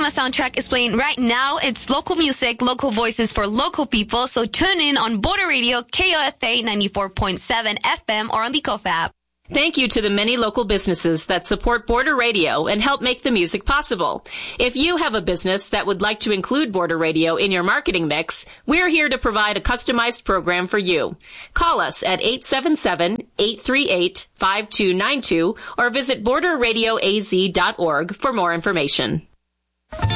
Cinema Soundtrack is playing right now. It's local music, local voices for local people. So tune in on Border Radio, KOFA 94.7 FM or on the KOFA app. Thank you to the many local businesses that support Border Radio and help make the music possible. If you have a business that would like to include Border Radio in your marketing mix, we're here to provide a customized program for you. Call us at 877-838-5292 or visit borderradioaz.org for more information.